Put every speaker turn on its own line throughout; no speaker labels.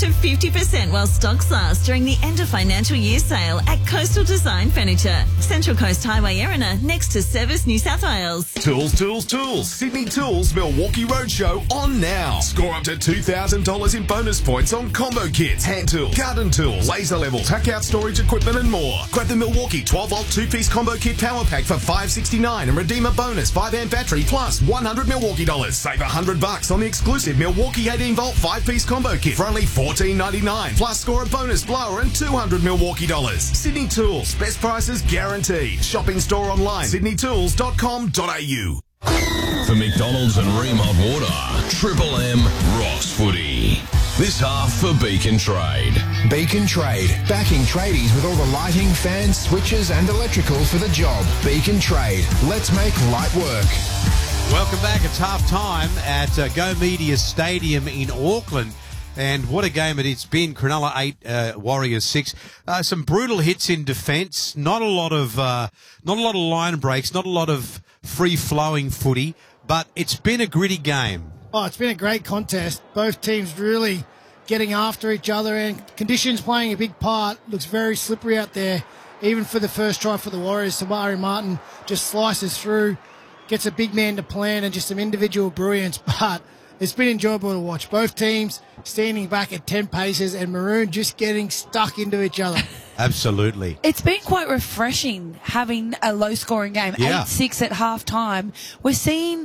to 50% while stocks last during the end of financial year sale at Coastal Design Furniture, Central Coast Highway, Erina, next to Service New South Wales.
Tools, Tools, Tools. Sydney Tools Milwaukee Roadshow on now. Score up to $2,000 in bonus points on combo kits, hand tools, garden tools, laser levels, hack out storage equipment and more. Grab the Milwaukee 12-volt 2-piece combo kit power pack for $569 and redeem a bonus 5-amp battery plus $100 Milwaukee dollars. Save $100 on the exclusive Milwaukee 18-volt 5-piece combo kit for only $14.99. Plus score a bonus blower and $200 Milwaukee dollars. Sydney Tools, best prices guaranteed. Shop in store online, sydneytools.com.au.
For McDonald's and Ream Hot Water, Triple M Ross Footy. This half for Beacon Trade.
Beacon Trade, backing tradies with all the lighting, fans, switches and electrical for the job. Beacon Trade, let's make light work.
Welcome back. It's half time at Go Media Stadium in Auckland. And what a game it's been. Cronulla 8, Warriors 6. Some brutal hits in defence. Not a lot of line breaks. Not a lot of free-flowing footy. But it's been a gritty game.
Oh, it's been a great contest. Both teams really getting after each other, and conditions playing a big part. Looks very slippery out there. Even for the first try for the Warriors, Samari Martin just slices through, gets a big man to plan, and just some individual brilliance. But it's been enjoyable to watch. Both teams standing back at 10 paces and Maroon just getting stuck into each other.
Absolutely.
It's been quite refreshing having a low-scoring game.
Yeah.
8-6 at half-time. We're seeing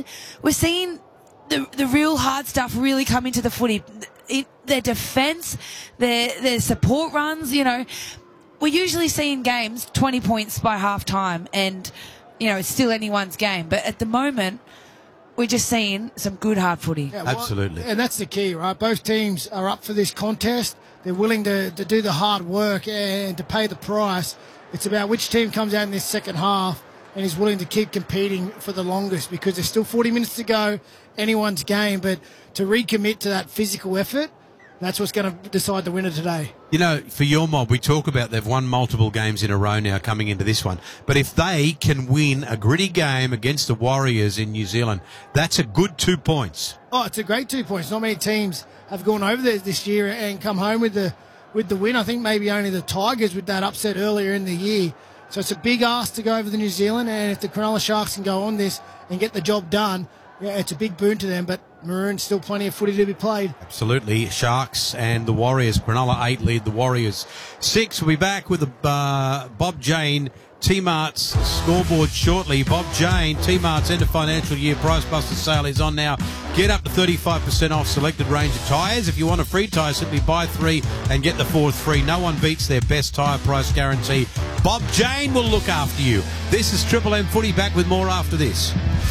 the real hard stuff really come into the footy. Their defence, their support runs, we're usually seeing games 20 points by half-time and, it's still anyone's game. But at the moment, we're just seeing some good hard footy.
Yeah,
absolutely.
And that's the key, right? Both teams are up for this contest. They're willing to do the hard work and to pay the price. It's about which team comes out in this second half and is willing to keep competing for the longest, because there's still 40 minutes to go, anyone's game. But to recommit to that physical effort, that's what's going to decide the winner today.
For your mob, we talk about they've won multiple games in a row now coming into this one. But if they can win a gritty game against the Warriors in New Zealand, that's a good 2 points.
Oh, it's a great 2 points. Not many teams have gone over there this year and come home with the win. I think maybe only the Tigers with that upset earlier in the year. So it's a big ask to go over to New Zealand, and if the Cronulla Sharks can go on this and get the job done, yeah, it's a big boon to them. But Maroon, still plenty of footy to be played.
Absolutely. Sharks and the Warriors. Cronulla 8 lead the Warriors 6. We'll be back with Bob Jane, T-Mart's scoreboard shortly. Bob Jane, T-Mart's end of financial year price buster sale is on now. Get up to 35% off selected range of tyres. If you want a free tyre, simply buy 3 and get the 4th free. No one beats their best tyre price guarantee. Bob Jane will look after you. This is Triple M Footy, back with more after this.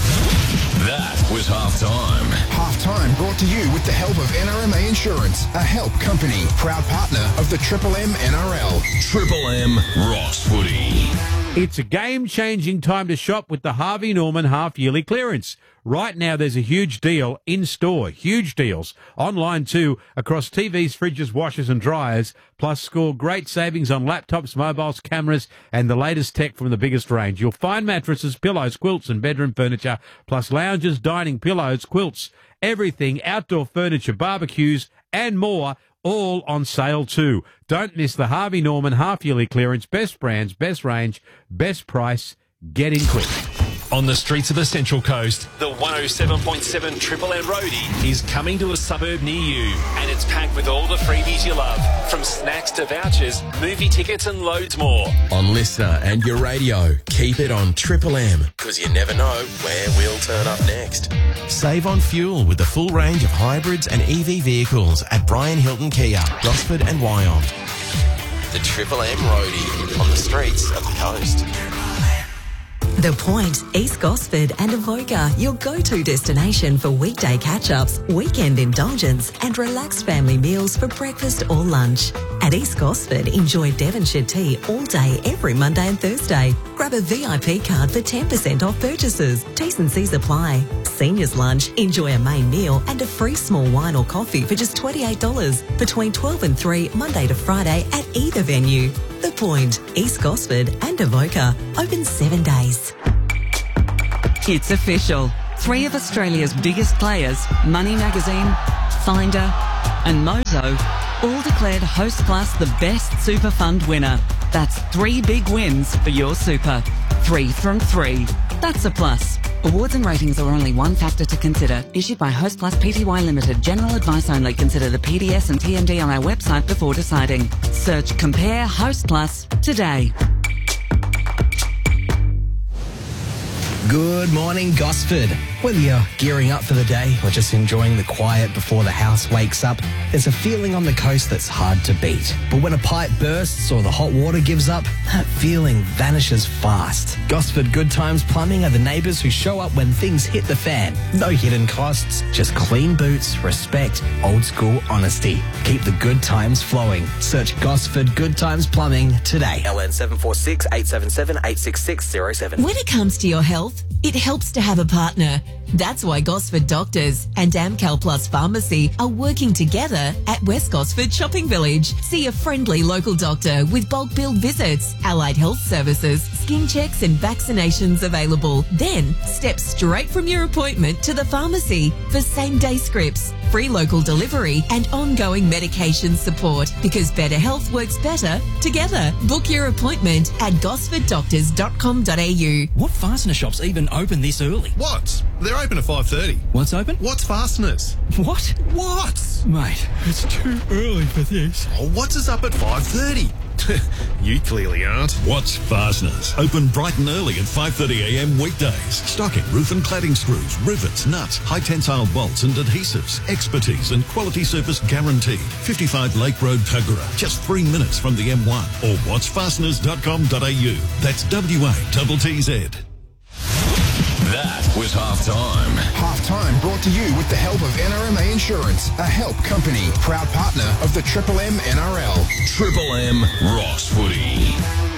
That was halftime.
Halftime brought to you with the help of NRMA Insurance, a help company, proud partner of the Triple M NRL.
Triple M Ross Footy.
It's a game-changing time to shop with the Harvey Norman half-yearly clearance. Right now, there's a huge deal in-store, huge deals, online too, across TVs, fridges, washers and dryers, plus score great savings on laptops, mobiles, cameras and the latest tech from the biggest range. You'll find mattresses, pillows, quilts and bedroom furniture, plus lounges, dining, pillows, quilts, everything, outdoor furniture, barbecues and more, all on sale too. Don't miss the Harvey Norman half-yearly clearance. Best brands, best range, best price. Get in quick.
On the streets of the Central Coast, the 107.7 Triple M Roadie is coming to a suburb near you, and it's packed with all the freebies you love, from snacks to vouchers, movie tickets and loads more.
On Listener and your radio, keep it on Triple M, because you never know where we'll turn up next. Save on fuel with the full range of hybrids and EV vehicles at Brian Hilton Kia, Gosford and Wyong. The Triple M Roadie on the streets of the coast.
The Point, East Gosford and Avoca, your go-to destination for weekday catch-ups, weekend indulgence and relaxed family meals for breakfast or lunch. At East Gosford, enjoy Devonshire tea all day every Monday and Thursday. Grab a VIP card for 10% off purchases. T&Cs apply. Seniors lunch, enjoy a main meal and a free small wine or coffee for just $28 between 12 and 3 Monday to Friday at either venue. The Point, East Gosford and Avoca, open 7 days.
It's official. 3 of Australia's biggest players, Money Magazine, Finder and Mozo, all declared Host Plus the best super fund winner. That's 3 big wins for your super. 3 from 3. That's a plus. Awards and ratings are only one factor to consider. Issued by Host Plus Pty Limited. General advice only. Consider the PDS and TMD on our website before deciding. Search Compare Host Plus today.
Good morning, Gosford. Whether you're gearing up for the day or just enjoying the quiet before the house wakes up, there's a feeling on the coast that's hard to beat. But when a pipe bursts or the hot water gives up, that feeling vanishes fast. Gosford Good Times Plumbing are the neighbours who show up when things hit the fan. No hidden costs, just clean boots, respect, old school honesty. Keep the good times flowing. Search Gosford Good Times Plumbing today.
LN 746 877 86607.
When it comes to your health, it helps to have a partner. That's why Gosford Doctors and Amcal Plus Pharmacy are working together at West Gosford Shopping Village. See a friendly local doctor with bulk billed visits, allied health services, skin checks and vaccinations available. Then step straight from your appointment to the pharmacy for same-day scripts, free local delivery and ongoing medication support, because better health works better together. Book your appointment at gosforddoctors.com.au.
What fastener shops even open this early?
What? They're open at 5:30.
What's open?
What's Fasteners?
What?
What?
Mate, it's too early for this.
Oh, what's us up at 5:30? You clearly aren't.
What's Fasteners? Open bright and early at 5:30 a.m. weekdays. Stocking roof and cladding screws, rivets, nuts, high tensile bolts and adhesives. Expertise and quality service guaranteed. 55 Lake Road, Tuggerah. Just 3 minutes from the M1. Or whatsfasteners.com.au. That's WATTZ.
That was halftime.
Halftime brought to you with the help of NRMA Insurance, a help company, proud partner of the Triple M NRL.
Triple M Rocks Footy.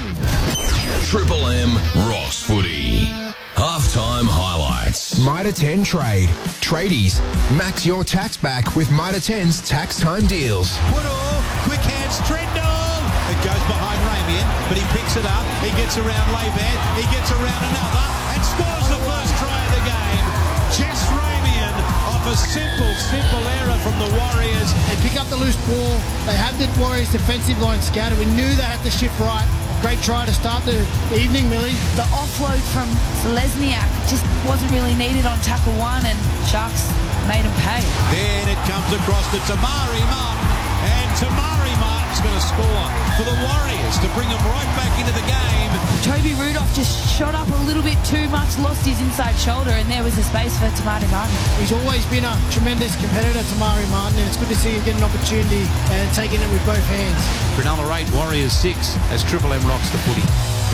Triple M Rocks Footy. Halftime highlights.
Mitre 10 Trade. Tradies. Max your tax back with Mitre 10's tax time deals.
Woodall, quick hands, Trindle. It goes behind Ramian, but he picks it up. He gets around Layvan. He gets around another and scores the first try of the game. Jess Ramian off a simple error from the Warriors.
They pick up the loose ball. They have the Warriors' defensive line scattered. We knew they had to shift right. Great try to start the evening, Millie.
The offload from Selesniak just wasn't really needed on tackle one, and Sharks made him pay.
Then it comes across to Tamari Martin, and Tamari Martin's going to score for the Warriors to bring them right back into the game.
Toby Rudolph just shot up a little bit too much, lost his inside shoulder, and there was a space for Tamari Martin.
He's always been a tremendous competitor, Tamari Martin, and it's good to see him get an opportunity and taking it with both hands.
Cronulla 8, Warriors 6 as Triple M rocks the footy.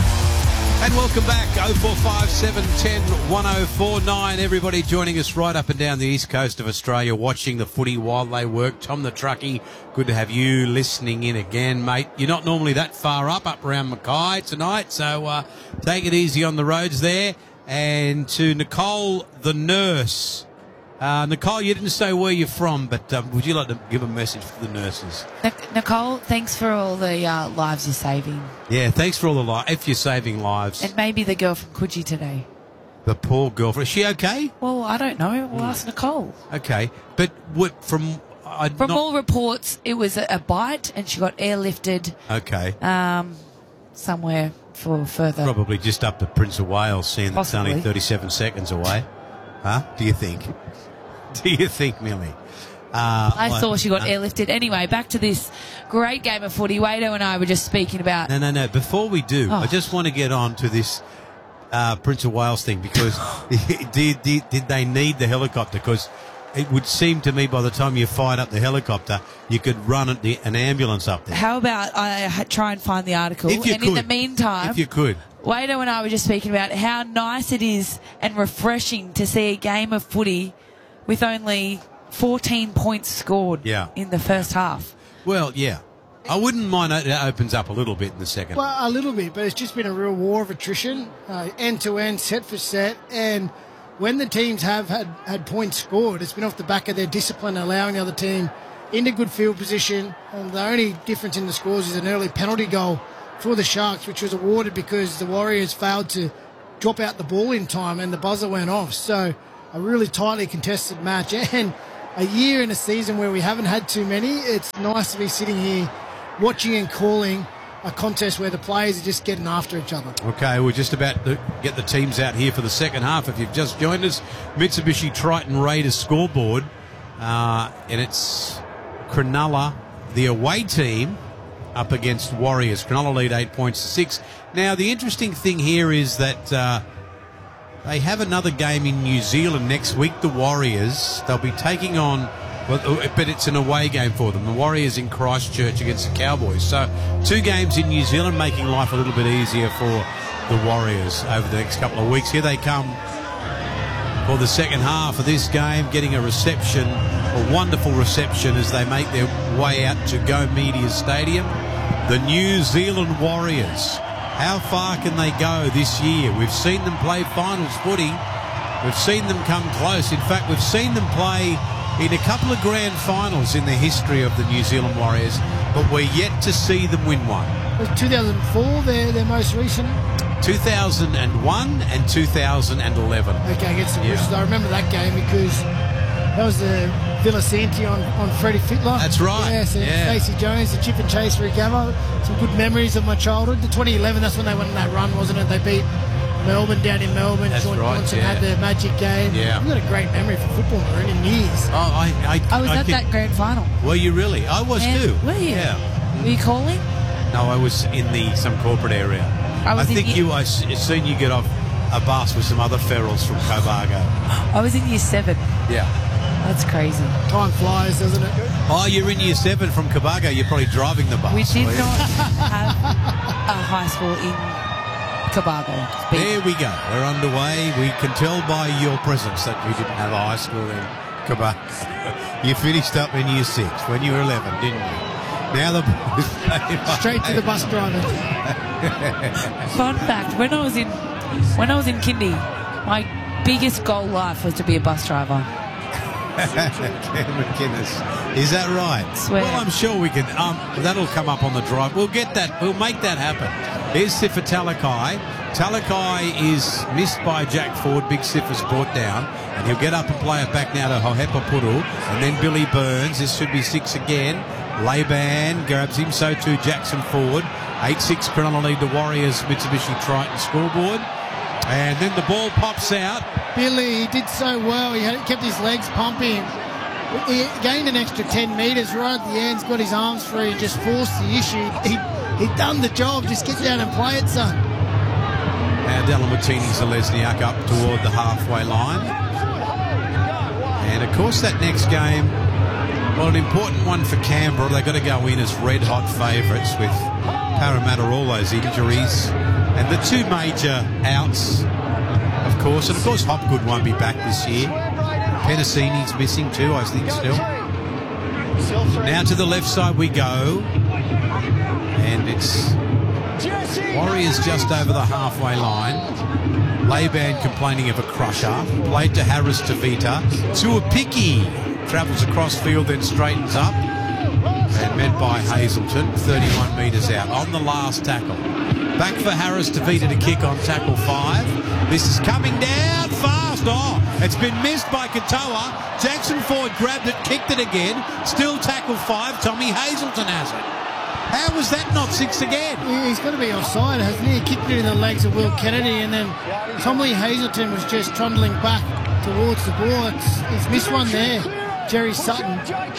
And welcome back, 0457 10 1049. Everybody joining us right up and down the east coast of Australia, watching the footy while they work. Tom the Truckie, good to have you listening in again, mate. You're not normally that far up around Mackay tonight, so take it easy on the roads there. And to Nicole the nurse. Nicole, you didn't say where you're from, but would you like to give a message for the nurses?
Nicole, thanks for all the lives you're saving.
Yeah, thanks for all the lives. If you're saving lives.
And maybe the girl from Coogee today.
The poor girlfriend. Is she okay?
Well, I don't know. We'll ask Nicole.
Okay. But from
all reports, it was a bite and she got airlifted.
Okay.
Somewhere for further.
Probably just up to Prince of Wales, seeing that's only 37 seconds away. Huh? Do you think? Do you think, Millie?
I thought she got airlifted. Anyway, back to this great game of footy. Wado and I were just speaking about...
No. Before we do, I just want to get on to this Prince of Wales thing, because did they need the helicopter? Because it would seem to me by the time you fired up the helicopter, you could run an ambulance up there.
How about I try and find the article?
If you could.
In the meantime...
If you could.
Wado and I were just speaking about how nice it is and refreshing to see a game of footy with only 14 points scored in the first half.
Well, yeah. I wouldn't mind it opens up a little bit in the second.
Well, a little bit, but it's just been a real war of attrition, end-to-end, set for set, and when the teams have had points scored, it's been off the back of their discipline, allowing the other team into good field position, and the only difference in the scores is an early penalty goal for the Sharks, which was awarded because the Warriors failed to drop out the ball in time and the buzzer went off. So a really tightly contested match, and a year in a season where we haven't had too many, it's nice to be sitting here watching and calling a contest where the players are just getting after each other.
Okay, we're just about to get the teams out here for the second half. If you've just joined us, Mitsubishi Triton Raiders scoreboard, and it's Cronulla, the away team, up against Warriors. Cronulla lead 8 points to 6. Now, the interesting thing here is that they have another game in New Zealand next week, the Warriors. They'll be taking on, but it's an away game for them. The Warriors in Christchurch against the Cowboys. So 2 games in New Zealand, making life a little bit easier for the Warriors over the next couple of weeks. Here they come for the second half of this game, getting a reception, a wonderful reception as they make their way out to Go Media Stadium. The New Zealand Warriors. How far can they go this year? We've seen them play finals footy. We've seen them come close. In fact, we've seen them play in a couple of grand finals in the history of the New Zealand Warriors, but we're yet to see them win one.
Was 2004 their most recent?
2001 and 2011.
Okay, against the Roosters. I remember that game because that was the Villasanti on Freddie Fittler.
That's right.
Yeah, so Stacey Jones, the chip and chase for Gabba. Some good memories of my childhood. The 2011, that's when they went on that run, wasn't it? They beat Melbourne down in Melbourne.
That's
John
right,
Johnson had the magic game.
Yeah.
I've got a great memory for football, Maroon, in years.
Oh,
I was at that grand final.
Were you really? I was too.
Were you?
Yeah.
Were you calling?
No, I was in some corporate area. I think I seen you get off a bus with some other ferals from Cobargo.
I was in year 7.
Yeah.
That's crazy.
Time flies, doesn't it?
Oh, you're in year 7 from Cobargo. You're probably driving the bus.
We did not have a high school in Cobargo.
There we go. We're underway. We can tell by your presence that we didn't have a high school in Cobargo. You finished up in year 6 when you were 11, didn't you? Now the boys play
straight to the bus driver.
Fun fact: when I was in kindy, my biggest goal in life was to be a bus driver.
Ken McInnes. Is that right?
Swear.
Well, I'm sure we can. That'll come up on the drive. We'll get that. We'll make that happen. Here's Sifa Talakai. Talakai is missed by Jack Ford. Big Sifa's brought down. And he'll get up and play it back now to Hohepa Puru. And then Billy Burns. This should be 6 again. Laban grabs him. So too Jackson Ford. 8-6 Cronulla lead the Warriors. Mitsubishi Triton scoreboard. And then the ball pops out.
Billy, he did so well. He kept his legs pumping. He gained an extra 10 metres right at the end. He's got his arms free and just forced the issue. He'd done the job. Just get down and play it, son.
Now Delamartini Zalesniak up toward the halfway line. And, of course, that next game, well, an important one for Canberra. They've got to go in as red-hot favourites with Parramatta, all those injuries. And the 2 major outs, of course. And, of course, Hopgood won't be back this year. Penasini's missing too, I think, still. Now to the left side we go. And it's Warriors just over the halfway line. Laban complaining of a crusher. Played to Harris Tavita. Tuapiki travels across field, then straightens up. And met by Hazelton, 31 metres out on the last tackle. Back for Harris Tavita to kick on tackle 5. This is coming down fast. Oh, it's been missed by Katoa. Jackson Ford grabbed it, kicked it again. Still tackle 5. Tommy Hazelton has it. How was that not 6 again?
He's got to be offside, hasn't he? He kicked it in the legs of Will Kennedy, and then Tommy Hazelton was just trundling back towards the ball. He's missed one there. Jerry Sutton.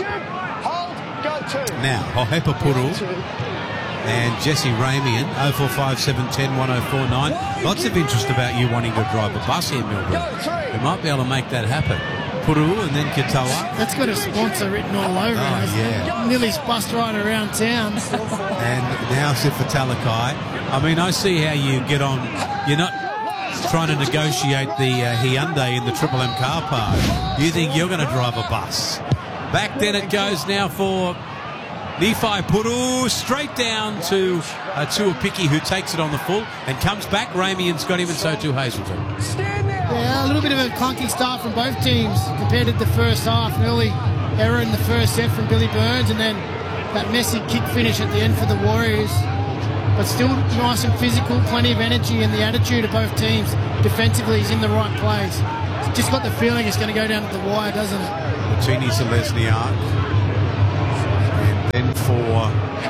Now, Hohepa Puru and Jesse Ramian, 045710 1049. Lots of interest about you wanting to drive a bus here, Melbourne. You might be able to make that happen. Puru and then Katoa.
That's got a sponsor written all over it, hasn't it? Millie's bus ride around town.
And now Sifa Talakai. I mean, I see how you get on. You're not trying to negotiate the Hyundai in the Triple M car park. You think you're going to drive a bus. Back then it goes now for Nephi Puru, straight down to Tuapiki, who takes it on the full and comes back. Ramian's got him, and so too Hazelton.
Yeah, a little bit of a clunky start from both teams compared to the first half. An early error in the first set from Billy Burns, and then that messy kick finish at the end for the Warriors. But still nice and physical, plenty of energy, and the attitude of both teams defensively is in the right place. It's just got the feeling it's going to go down to the wire, doesn't it?
Martini Zelezniak. And then for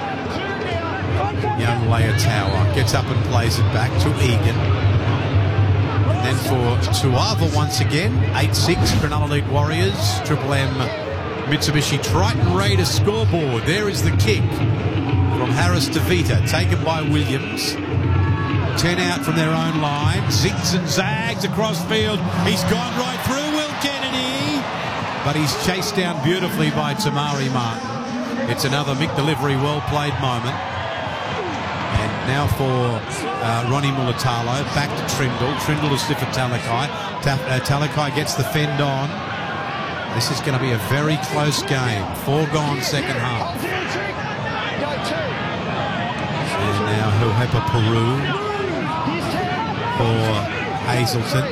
young Leia Tower. Gets up and plays it back to Egan. And then for Tuava once again. 8-6 Cronulla League Warriors. Triple M Mitsubishi Triton Raiders scoreboard. There is the kick from Harris to Vita. Taken by Williams. 10 out from their own line. Zigs and zags across field. He's gone right through Will Kennedy. But he's chased down beautifully by Tamari Martin. It's another Mick delivery, well played moment. And now for Ronnie Mulatalo. Back to Trindle. Trindle to Stifford Talakai. Talakai gets the fend on. This is going to be a very close game. 4 gone second half. And now Huhepa Peru for Hazelton.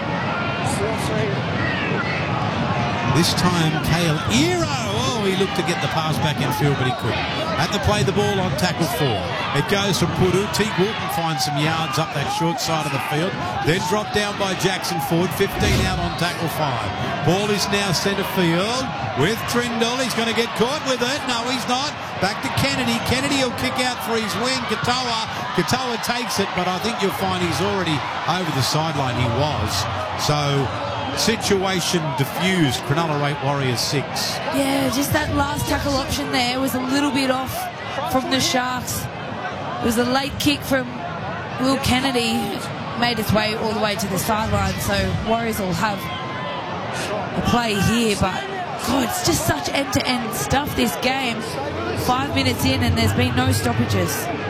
This time, Kale Ero. Oh, he looked to get the pass back in field, but he couldn't. Had to play the ball on tackle 4. It goes from Puru. Teague Wilton finds some yards up that short side of the field. Then dropped down by Jackson Ford. 15 out on tackle 5. Ball is now centre field with Trindle. He's going to get caught with it. No, he's not. Back to Kennedy. Kennedy will kick out for his wing. Katoa. Katoa takes it, but I think you'll find he's already over the sideline. He was. So situation diffused. Cronulla 8 Warriors 6.
Yeah, just that last tackle option there was a little bit off from the Sharks. It was a late kick from Will Kennedy. Made its way all the way to the sideline, so Warriors will have a play here, but God, it's just such end-to-end stuff, this game. 5 minutes in and there's been no stoppages.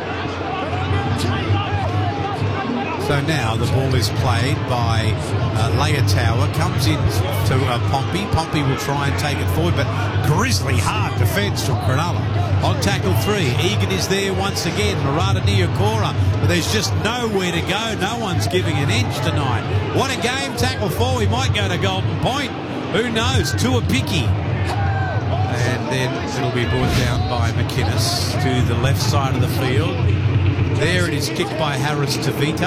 So now the ball is played by Leia Tower. Comes in to Pompey. Pompey will try and take it forward, but grisly hard defence from Cronulla. On tackle 3, Egan is there once again. Murata Niokora, but there's just nowhere to go. No one's giving an inch tonight. What a game. Tackle 4, he might go to Golden Point. Who knows? Tuapiki. And then it'll be brought down by McInnes to the left side of the field. There it is, kicked by Harris to Vita.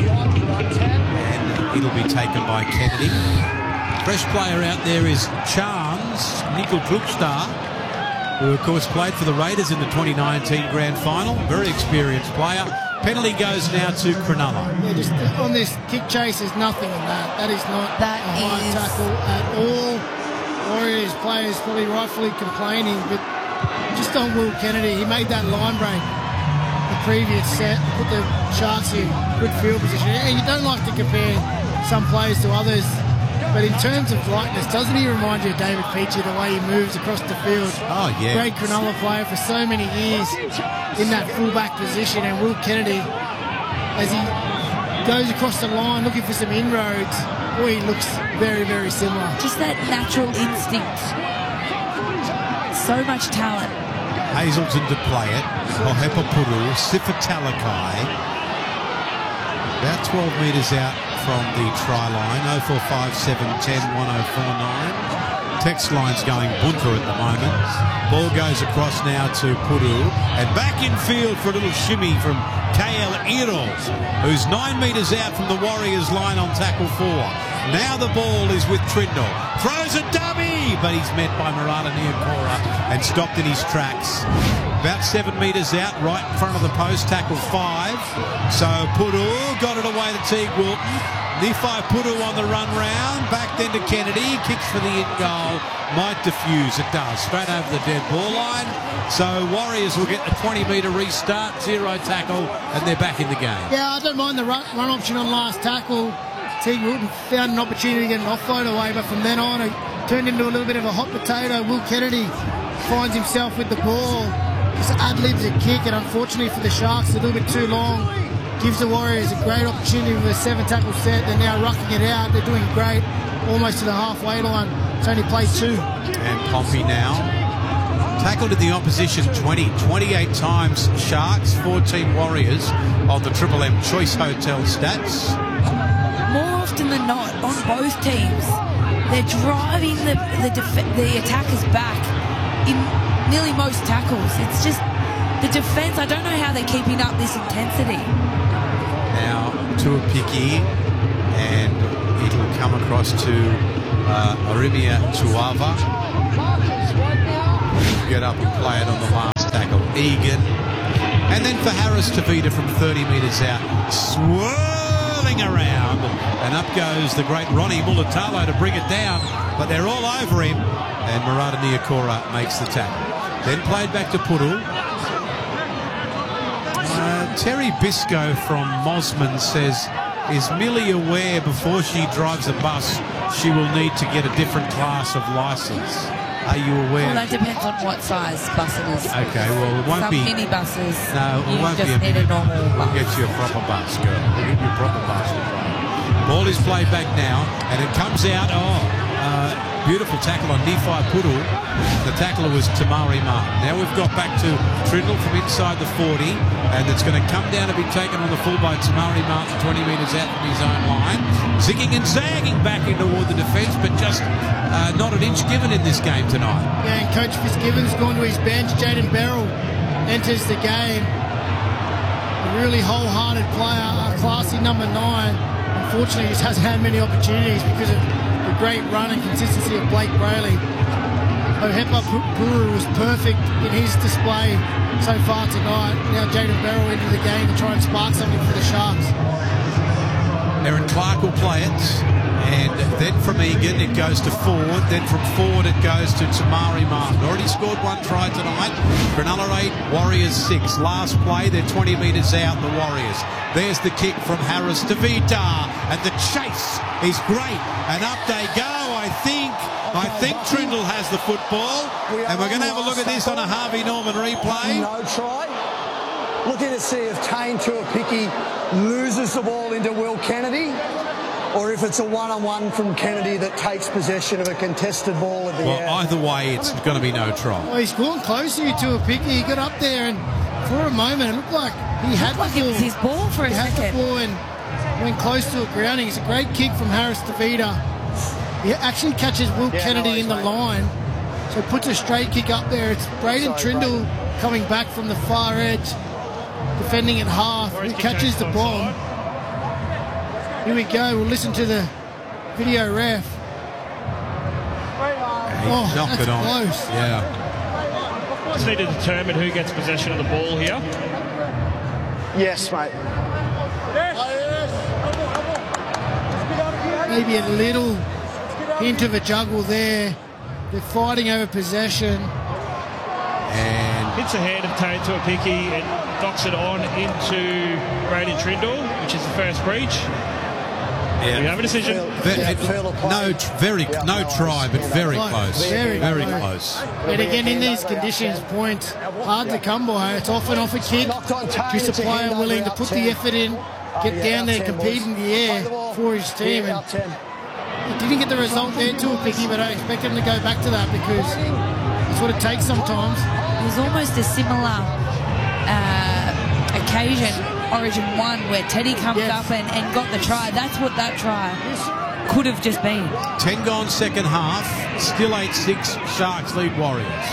And it'll be taken by Kennedy. Fresh player out there is Chance, Nickel Klukstar, who of course played for the Raiders in the 2019 Grand Final. Very experienced player. Penalty goes now to Cronulla.
Yeah, just on this kick chase, there's nothing in that. That is not a high tackle at all. Warriors players probably rightfully complaining, but just on Will Kennedy, he made that line break the previous set, put the Sharks in good field position. And you don't like to compare some players to others, but in terms of likeness, doesn't he remind you of David Peachy, the way he moves across the field?
Oh, yeah.
Great Cronulla player for so many years in that fullback position. And Will Kennedy, as he goes across the line looking for some inroads, boy, he looks very, very similar.
Just that natural instinct. So much talent.
Hazelton to play it. Hohepa Puru, Sifa Talakai. About 12 metres out from the try line. 045710 1049. Text line's going bunter at the moment. Ball goes across now to Puru. And back in field for a little shimmy from KL Iro, who's 9 metres out from the Warriors line on tackle 4. Now the ball is with Trindle. Throws a dummy, but he's met by Murata Niokora and stopped in his tracks. About 7 metres out, right in front of the post, tackle 5. So Puru got it away to Teague Wilton. Nifai Puru on the run round. Back then to Kennedy. Kicks for the in goal. Might diffuse. It does. Straight over the dead ball line. So Warriors will get a 20-metre restart. 0 tackle. And they're back in the game.
Yeah, I don't mind the run option on last tackle. Teague Wilton found an opportunity to get an offload away, but from then on it turned into a little bit of a hot potato. Will Kennedy finds himself with the ball. Just ad-libs a kick, and unfortunately for the Sharks, a little bit too long. Gives the Warriors a great opportunity with a 7-tackle set. They're now rucking it out. They're doing great, almost to the halfway line. It's only played 2.
And Pompey now. Tackled in the opposition 28 times Sharks, 14 Warriors on the Triple M Choice Hotel stats.
More often than not, on both teams, they're driving the attackers back in nearly most tackles. It's just the defence, I don't know how they're keeping up this intensity.
Now Tuapiki, and it'll come across to Arimia Tuava. Get up and play it on the last tackle. Egan. And then for Harris Tavita from 30 metres out. Swirling around. And up goes the great Ronnie Mulatalo to bring it down. But they're all over him. And Murata Niokora makes the tackle. Then played back to Puru. Terry Bisco from Mosman says, is Millie aware before she drives a bus she will need to get a different class of licence? Are you aware?
Well, that depends on what size bus it is.
Okay, well, it won't be...
Some mini buses,
no, it won't
just
be a
need a normal bus.
We'll get you a proper bus, girl. We'll get you a proper bus to drive. Ball is played back now, and it comes out... beautiful tackle on Nephi Puru. The tackler was Tamari Martin. Now we've got back to Trindle from inside the 40, and it's going to come down to be taken on the full by Tamari Martin, 20 metres out from his own line. Zigging and zagging back in toward the defence, but just not an inch given in this game tonight.
Yeah, and Coach Fitzgibbon's gone to his bench. Jaden Beryl enters the game. A really wholehearted player, a classy number 9. Unfortunately, just hasn't had many opportunities because of the great run and consistency of Blake Brayley. Ohepa Puru was perfect in his display so far tonight. Now Jaden Beryl into the game to try and spark something for the Sharks.
Aaron Clark will play it, and then from Egan it goes to Ford, then from Ford it goes to Tamari Martin. Already scored one try tonight. Cronulla 8, Warriors 6. Last play, they're 20 metres out, the Warriors. There's the kick from Harris to Vita, and the chase is great, and up they go. I think Trindle has the football, and we're going to have a look at this on a Harvey Norman replay.
No try. Looking to see if Tane Tuapiki loses the ball into Will Kennedy, or if it's a one-on-one from Kennedy that takes possession of a contested ball at the end.
Well, either way, it's going to be no try.
Well, he's gone closer to Tuapiki. He got up there, and for a moment, it looked like he had the ball.
It was his ball for a second.
He had the ball and went close to a grounding. It's a great kick from Harris Tavita. He actually catches Will Kennedy in the line, so puts a straight kick up there. It's Braden Trindle coming back from the far edge, defending at half. He catches the bomb. Here we go. We'll listen to the video ref.
Knocked it on.
Close.
Yeah.
Just need to determine who gets possession of the ball here.
Yes, mate.
Maybe a little hint of a juggle there. They're fighting over possession.
And
hits the hand of Tane Tuapiki and knocks it on into Braden Trindle, which is the first breach.
Yeah.
We have a decision.
No try, but very close.
Very
close.
And again, in these conditions, points hard to come by. It's often off a kick. Just a player willing to put the effort in, get down there, compete in the air for his team. And he didn't get the result there to a picky, but I expect him to go back to that because that's what it takes sometimes.
It was almost a similar occasion, Origin 1, where Teddy comes up and got the try. That's what that try could have just been.
10 gone second half, still 8-6, Sharks lead Warriors.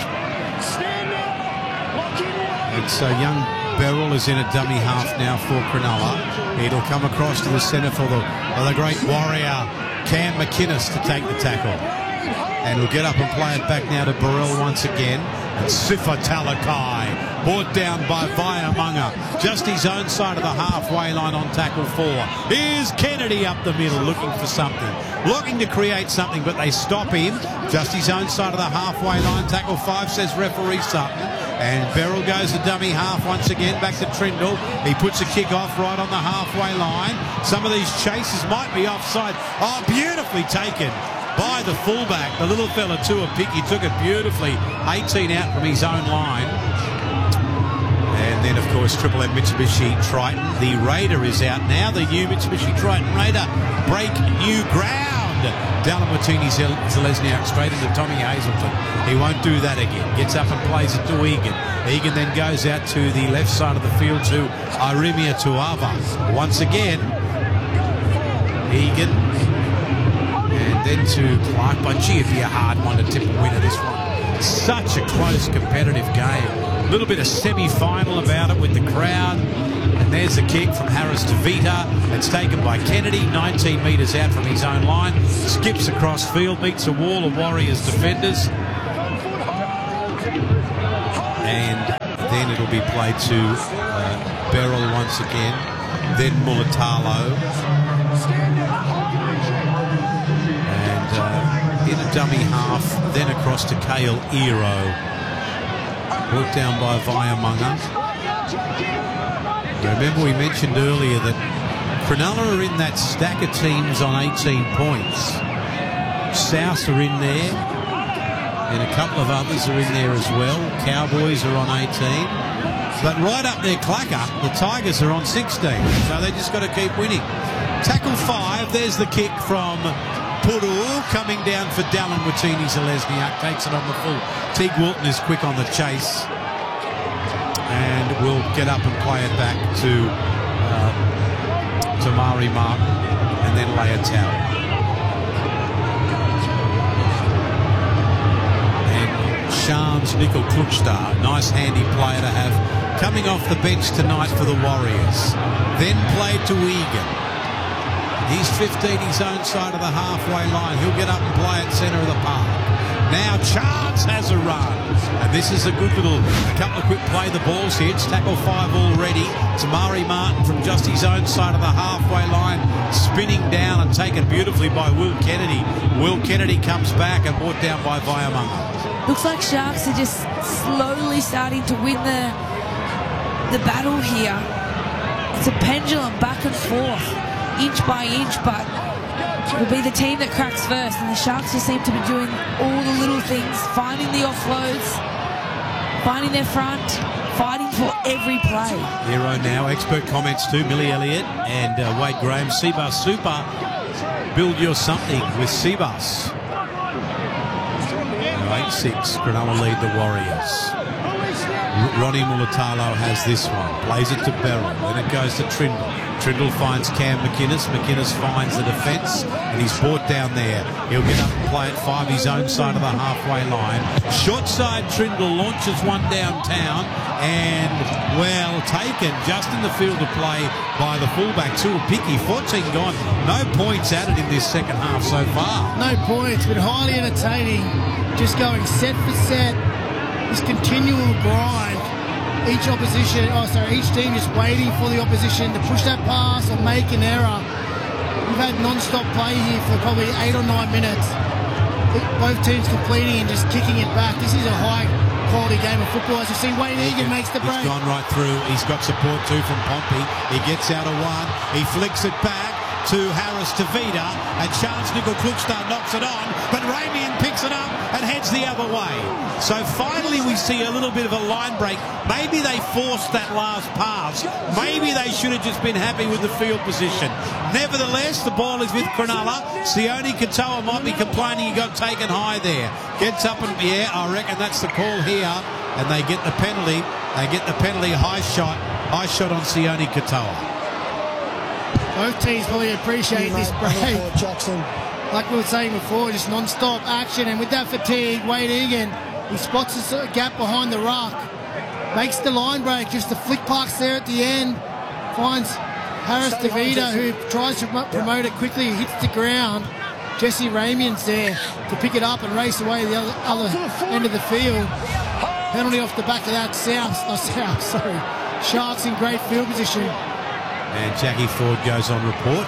And so young Beryl is in a dummy half now for Cronulla. It'll come across to the centre for the great Warrior, Cam McInnes, to take the tackle. And he'll get up and play it back now to Burrell once again. And Sifa Talakai, brought down by Vaiamunga, just his own side of the halfway line on tackle 4. Here's Kennedy up the middle looking for something, looking to create something, but they stop him. Just his own side of the halfway line, tackle 5, says referee something. And Beryl goes to dummy half once again, back to Trindle. He puts a kick off right on the halfway line. Some of these chases might be offside. Oh, beautifully taken by the fullback, the little fella Tuapiki, took it beautifully, 18 out from his own line. And then, of course, Triple M Mitsubishi Triton. The Raider is out now. The new Mitsubishi Triton Raider break new ground. Dallin Martini-Zelezniak straight into Tommy Hazelton. He won't do that again. Gets up and plays it to Egan. Egan then goes out to the left side of the field to Arimia Tuava. Once again, Egan. And then to Clark. But gee, it'd be a hard one to tip a winner, this one. Such a close, competitive game. A little bit of semi-final about it with the crowd. And And there's the kick from Harris to Vita. It's taken by Kennedy, 19 metres out from his own line. Skips across field, meets a wall of Warriors defenders. And then it'll be played to Beryl once again. Then Mulatalo. And in a dummy half, then across to Kale Ero. Brought down by Vaiamunga. Remember we mentioned earlier that Cronulla are in that stack of teams on 18 points. South are in there, and a couple of others are in there as well. Cowboys are on 18. But right up their clacker, the Tigers are on 16, so they just got to keep winning. Tackle 5, there's the kick from Puru, coming down for Dallin Watini-Zelezniak, takes it on the full. Teague Wilton is quick on the chase, and will get up and play it back to Mari Martin, and then Leitao. And Shams Nickel Klukstar, nice handy player to have, coming off the bench tonight for the Warriors. Then played to Egan. He's 15 his own side of the halfway line. He'll get up and play at centre of the park. Now Chance has a run. And this is a good little couple of quick play the balls here. It's tackle 5 already. Tamari Martin from just his own side of the halfway line, spinning down and taken beautifully by Will Kennedy. Will Kennedy comes back and brought down by Vaiamunga.
Looks like Sharks are just slowly starting to win the battle here. It's a pendulum back and forth, inch by inch, but it'll be the team that cracks first, and the Sharks just seem to be doing all the little things, finding the offloads, finding their front, fighting for every play.
Hero now, expert comments too, Millie Elliott and Wade Graham. Cbus Super, build your something with Cbus. 8-6, Cronulla lead the Warriors. Ronnie Mulatalo has this one, plays it to Beryl, then it goes to Trindle. Trindle finds Cam McInnes. McInnes finds the defence, and he's brought down there. He'll get up and play at 5, his own side of the halfway line. Short side, Trindle launches one downtown, and well taken just in the field of play by the fullback, Tuapiki. 14 gone. No points added in this second half so far.
No points, but highly entertaining. Just going set for set. This continual grind. Each team just waiting for the opposition to push that pass or make an error. We've had non-stop play here for probably 8 or 9 minutes. Both teams completing and just kicking it back. This is a high-quality game of football. As you've seen, Wayne Egan makes the break.
He's gone right through. He's got support too from Pompey. He gets out of one. He flicks it back to Harris to Vida, and Chance Nickel Klukstar knocks it on, but Ramian picks it up and heads the other way. So finally we see a little bit of a line break. Maybe they forced that last pass. Maybe they should have just been happy with the field position. Nevertheless, the ball is with Cronulla. Sione Katoa might be complaining he got taken high there. Gets up and, yeah, I reckon that's the call here, and they get the penalty. They get the penalty, high shot on Sione Katoa.
Both teams probably appreciate this break. Like we were saying before, just non-stop action, and with that fatigue, Wade Egan, he spots a gap behind the ruck, makes the line break, just the flick pass there at the end, finds Harris DeVita, who tries to promote it quickly, hits the ground. Jesse Ramian's there to pick it up and race away the other end of the field. Penalty off the back of that. Sharks in great field position.
And Jackie Ford goes on report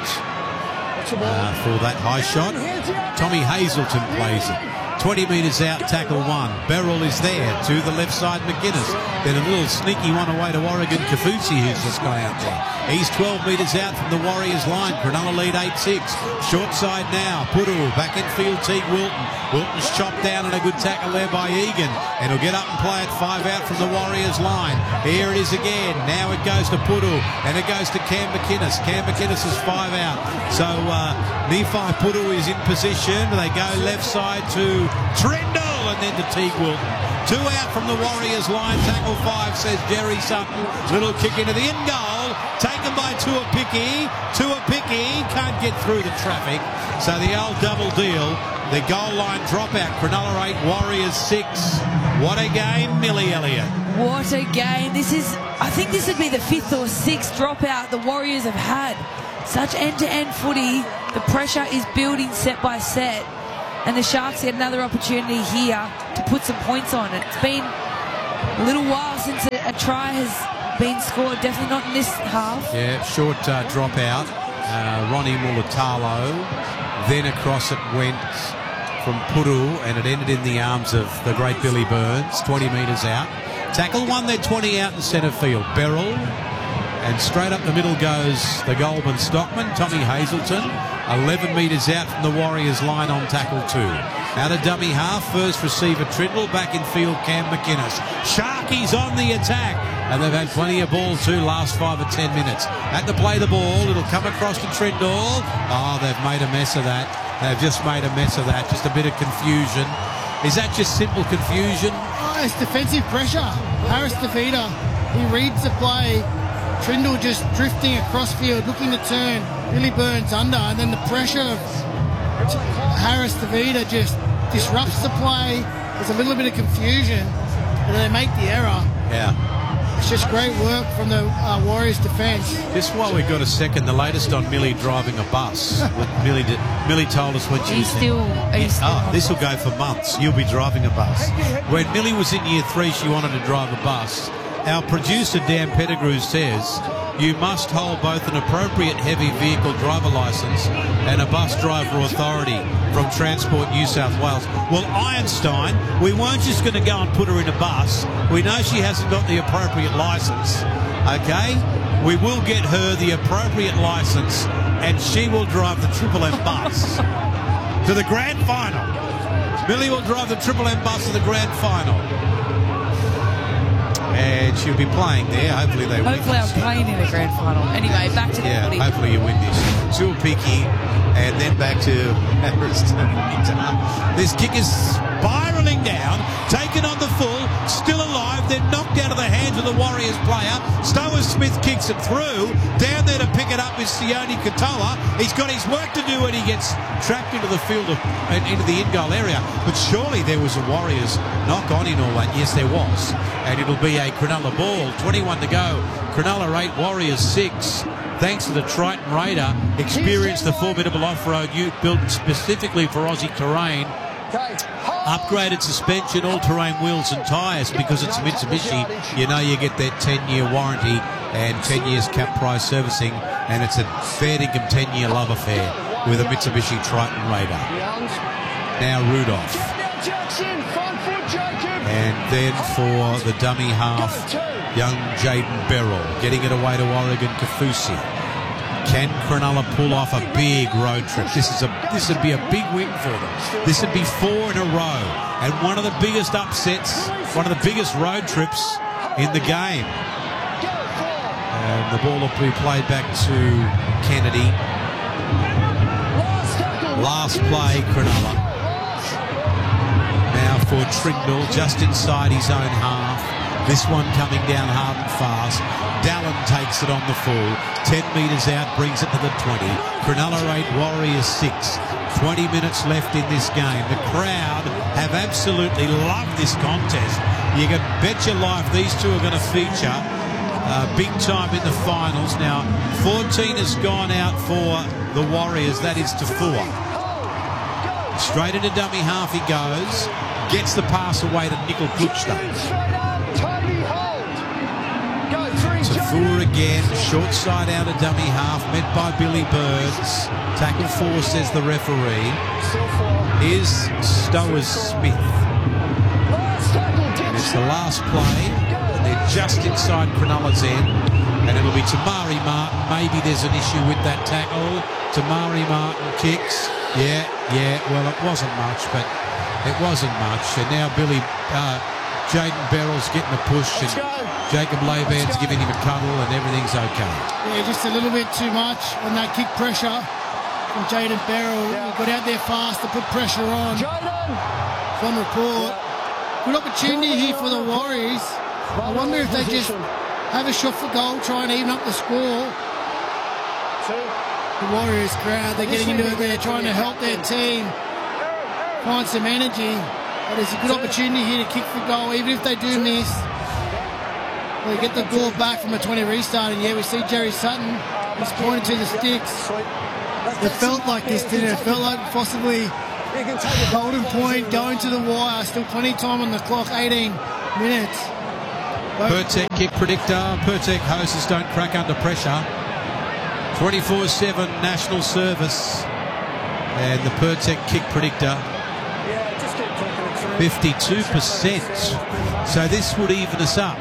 for that high shot. Tommy Hazelton plays it. 20 metres out, tackle 1. Beryl is there to the left side, McInnes. Then a little sneaky one away to Oregon Kafusi, who's just gone out there. He's 12 metres out from the Warriors line. Cronulla lead 8-6. Short side now, Puru, back in field, Teague Wilton. Wilton's chopped down and a good tackle there by Egan. And he'll get up and play at 5 out from the Warriors line. Here it is again. Now it goes to Puru, and it goes to Cam McInnes. Cam McInnes is 5 out. So Nephi Puru is in position. They go left side to Trindle, and then to Teague Wilton. 2 out from the Warriors line. Tackle 5, says Jerry Sutton. Little kick into the in goal. taken by Tuapiki. Tuapiki can't get through the traffic. So the old double deal. The goal line dropout. Cronulla 8, Warriors 6. What a game, Millie Elliott.
What a game. I think this would be the 5th or 6th dropout the Warriors have had. Such end-to-end footy. The pressure is building set by set. And the Sharks get another opportunity here to put some points on. It's been a little while since a try has been scored. Definitely not in this half.
Yeah, short dropout. Ronnie Mulatalo. Then across it went from Puru, and it ended in the arms of the great Billy Burns, 20 metres out. Tackle one there, 20 out in centre field. Beryl. And straight up the middle goes the Goldman Stockman, Tommy Hazelton. 11 metres out from the Warriors line on tackle 2. Out of dummy half, first receiver Trindle, back in field Cam McInnes. Sharkies on the attack, and they've had plenty of ball too last 5 or 10 minutes. At the play the ball, it'll come across to Trindle. Oh, they've made a mess of that. They've just made a mess of that. Just a bit of confusion. Is that just simple confusion?
Oh, it's defensive pressure. Harris DeVita, he reads the play. Trindle just drifting across field, looking to turn. Billy Burns under, and then the pressure of Harris DeVita just disrupts the play. There's a little bit of confusion, and they make the error.
Yeah.
It's just great work from the Warriors defence.
Just while we've got a second, the latest on Millie driving a bus. Millie told us when she was this will go for months. You'll be driving a bus. When Millie was in year 3, she wanted to drive a bus. Our producer, Dan Pettigrew, says you must hold both an appropriate heavy vehicle driver licence and a bus driver authority from Transport New South Wales. Well, Einstein, we weren't just going to go and put her in a bus. We know she hasn't got the appropriate licence, okay? We will get her the appropriate licence and she will drive the Triple M bus to the grand final. Millie will drive the Triple M bus to the grand final. And she'll be playing there. Hopefully they win.
Hopefully I'm playing in the grand final. Anyway, back to the footy.
Hopefully you win this. Tuapiki, and then back to Harris. This kick is spiralling down, taken on the full, still alive, then knocked out of the hands of the Warriors player. Stowers Smith kicks it through. Down there to pick it up is Sione Katoa. He's got his work to do when he gets trapped into the field and into the in-goal area. But surely there was a Warriors knock on in all that. Yes, there was. And it'll be a Cronulla ball. 21 to go. Cronulla 8, Warriors 6. Thanks to the Triton Raider, experienced the formidable off-road ute built specifically for Aussie terrain. Upgraded suspension, all-terrain wheels and tyres. Because it's Mitsubishi, you know you get that 10-year warranty and 10 years cap price servicing, and it's a fair dinkum 10-year love affair with a Mitsubishi Triton Raider. Now Rudolph. And then for the dummy half, young Jaden Beryl, getting it away to Oregon Kafusi. Can Cronulla pull off a big road trip? This would be a big win for them. This would be 4 in a row, and one of the biggest upsets, one of the biggest road trips in the game. And the ball will be played back to Kennedy. Last play, Cronulla. Now for Trindle, just inside his own half. This one coming down hard and fast. Dallin takes it on the full. 10 metres out, brings it to the 20. Cronulla 8, Warriors 6. 20 minutes left in this game. The crowd have absolutely loved this contest. You can bet your life these two are going to feature big time in the finals. Now, 14 has gone out for the Warriors. That is Tafua. Straight into dummy half he goes. Gets the pass away to Nickel Kuchta. Tafua again, short side out of dummy half, met by Billy Burns. Tackle 4, says the referee. Here's Stowers Smith. And it's the last play, and they're just inside Cronulla's end. And it'll be Tamari Martin. Maybe there's an issue with that tackle. Tamari Martin kicks. Yeah, well, it wasn't much, but it wasn't much. And now Jaden Beryl's getting a push, and Jacob Laban's giving him a cuddle, and everything's okay.
Yeah, just a little bit too much on that kick pressure from Jaden Beryl. He got out there fast to put pressure on. From report. Good opportunity here for the Warriors. I wonder if they just have a shot for goal, try and even up the score. The Warriors crowd, they're getting into it there, trying to help their team find some energy. But it's a good opportunity here to kick for goal, even if they do miss. They get the ball back from a 20 restart, and we see Jerry Sutton. He's pointing to the sticks. It felt like this, didn't it? It felt like possibly golden point going to the wire. Still plenty of time on the clock, 18 minutes.
Pertec kick predictor. Pertec hoses don't crack under pressure. 24/7 national service. And the Pertec kick predictor, 52%. So this would even us up.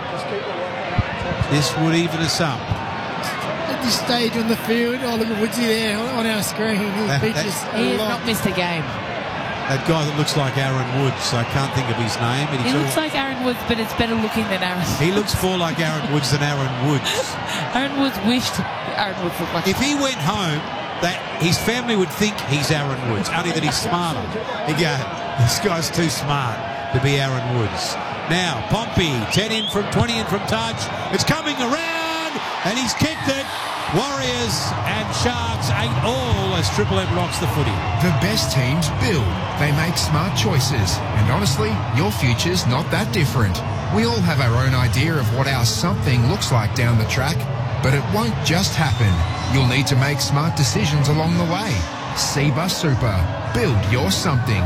This would even us up.
At this stage on the field, look at Woodsy there on our screen.
He has not missed a game.
That guy that looks like Aaron Woods, I can't think of his name.
He looks like Aaron Woods, but it's better looking than Aaron.
He looks more like Aaron Woods than Aaron Woods.
Aaron Woods wished Aaron Woods looked like.
If he went home, that his family would think he's Aaron Woods, only that he's smarter. He'd go, this guy's too smart to be Aaron Woods. Now, Pompey, 10 in from 20 in from touch. It's coming around, and he's kicked it. Warriors and Sharks 8-all as Triple M rocks the footy.
The best teams build. They make smart choices. And honestly, your future's not that different. We all have our own idea of what our something looks like down the track, but it won't just happen. You'll need to make smart decisions along the way. Cbus Super. Build your something.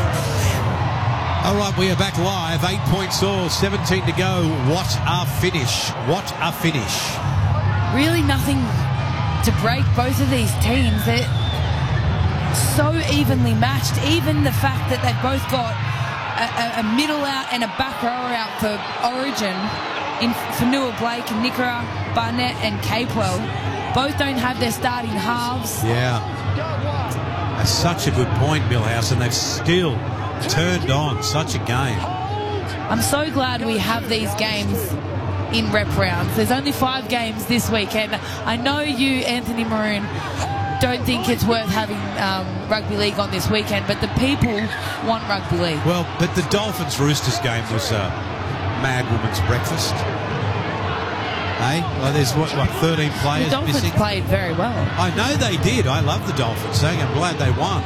All right, we are back live. 8 points all, 17 to go. What a finish. What a finish.
Really nothing to break both of these teams. They're so evenly matched. Even the fact that they've both got a middle out and a back rower out for Origin for Nua Blake, Nickera, Barnett and Capewell. Both don't have their starting halves.
Yeah. That's such a good point, Millhouse, and they've still turned on such a game.
I'm so glad we have these games in rep rounds. There's only 5 games this week, and I know you, Anthony Maroon, don't think it's worth having rugby league on this weekend, but the people want rugby league.
Well, but the Dolphins-Roosters game was a mad woman's breakfast. Hey, well, there's what 13 players
the Dolphins
missing.
Played very well.
I know they did. I love the Dolphins. I'm glad they won.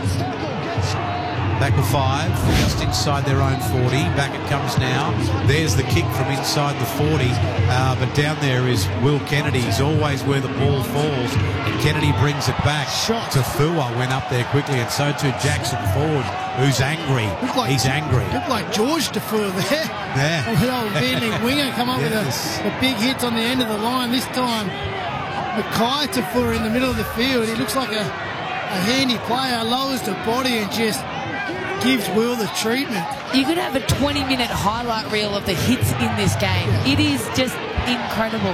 Back with 5, just inside their own 40. Back it comes now. There's the kick from inside the 40. But down there is Will Kennedy. He's always where the ball falls. And Kennedy brings it back. Tafua went up there quickly, and so too Jackson Ford, who's angry. He's angry.
Looked like George Tafua there.
Yeah.
The old Vietnamese winger come up with a big hit on the end of the line. This time, Mackay Tafua in the middle of the field. He looks like a handy player. Lowers the body and just gives Will the treatment.
You could have a 20-minute highlight reel of the hits in this game. It is just incredible.